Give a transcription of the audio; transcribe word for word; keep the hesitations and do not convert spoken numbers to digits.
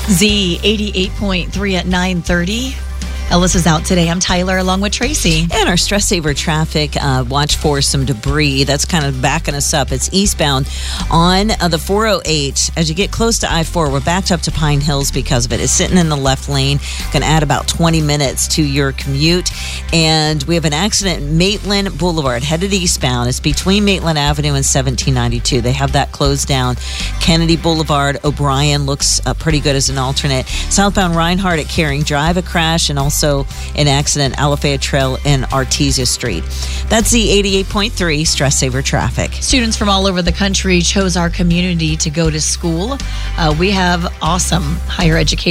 Z eighty-eight point three at nine thirty. Ellis is out today. I'm Tyler along with Tracy. And our stress saver traffic, uh, watch for some debris. That's kind of backing us up. It's eastbound on uh, the four oh eight. As you get close to I four, we're backed up to Pine Hills because of it. It's sitting in the left lane. Going to add about twenty minutes to your commute. And we have an accident in Maitland Boulevard headed eastbound. It's between Maitland Avenue and seventeen ninety-two. They have that closed down. Kennedy Boulevard, O'Brien looks uh, pretty good as an alternate. Southbound Reinhardt at Caring Drive, a crash, and also Also, an accident, Alafaya Trail and Artesia Street. That's the eighty-eight point three Stress Saver Traffic. Students from all over the country chose our community to go to school. Uh, we have awesome higher education